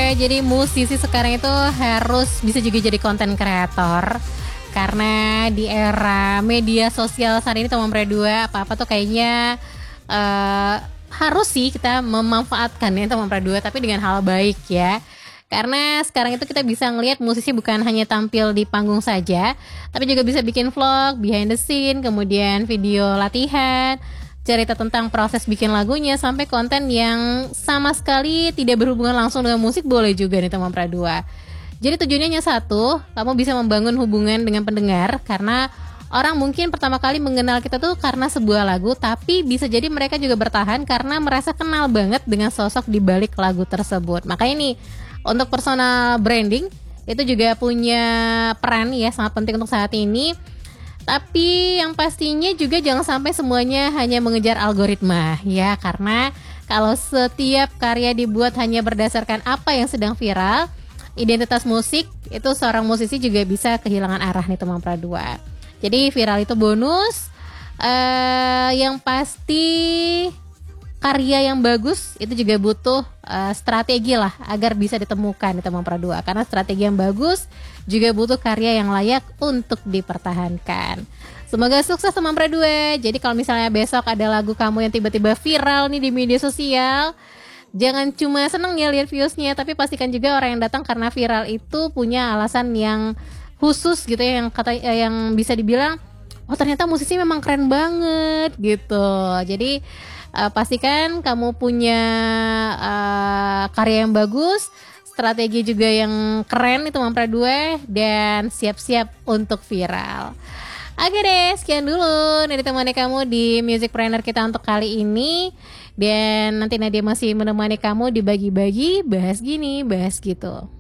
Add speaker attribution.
Speaker 1: Jadi musisi sekarang itu harus bisa juga jadi konten kreator. Karena di era media sosial saat ini teman berdua apa-apa tuh kayaknya harus sih kita memanfaatkan ya teman berdua, tapi dengan hal baik ya. Karena sekarang itu kita bisa ngelihat musisi bukan hanya tampil di panggung saja, tapi juga bisa bikin vlog, behind the scene, kemudian video latihan, cerita tentang proses bikin lagunya, sampai konten yang sama sekali tidak berhubungan langsung dengan musik boleh juga nih teman Pradua. Jadi tujuannya hanya satu, kamu bisa membangun hubungan dengan pendengar, karena orang mungkin pertama kali mengenal kita tuh karena sebuah lagu, tapi bisa jadi mereka juga bertahan karena merasa kenal banget dengan sosok di balik lagu tersebut. Makanya nih, untuk personal branding itu juga punya peran ya, sangat penting untuk saat ini. Tapi yang pastinya juga jangan sampai semuanya hanya mengejar algoritma ya, karena kalau setiap karya dibuat hanya berdasarkan apa yang sedang viral, identitas musik itu seorang musisi juga bisa kehilangan arah nih teman Pradua. Jadi viral itu bonus, yang pasti karya yang bagus itu juga butuh strategi lah agar bisa ditemukan di teman Pradua. Karena strategi yang bagus juga butuh karya yang layak untuk dipertahankan. Semoga sukses teman Pradua. Jadi kalau misalnya besok ada lagu kamu yang tiba-tiba viral nih di media sosial, jangan cuma seneng ya lihat viewsnya, tapi pastikan juga orang yang datang karena viral itu punya alasan yang khusus gitu ya, yang bisa dibilang oh ternyata musisi memang keren banget gitu. Jadi pastikan kamu punya karya yang bagus, strategi juga yang keren itu teman Pradua, dan siap-siap untuk viral. Oke deh, sekian dulu nih ditemani kamu di Musicpreneur kita untuk kali ini. Dan nanti Nadia masih menemani kamu di bagi-bagi, bahas gini, bahas gitu.